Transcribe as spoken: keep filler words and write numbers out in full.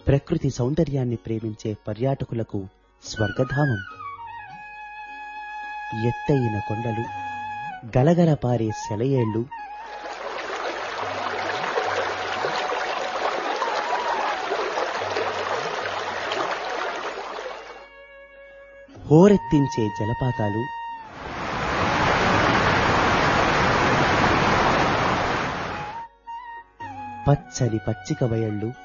ప్రకృతి సౌందర్యాన్ని ప్రేమించే పర్యాటకులకు స్వర్గధామం. ఎత్తైన కొండలు, గలగల పారే సెలయేళ్లు, హోరెత్తించే జలపాతాలు, పచ్చని పచ్చిక బయళ్ళు,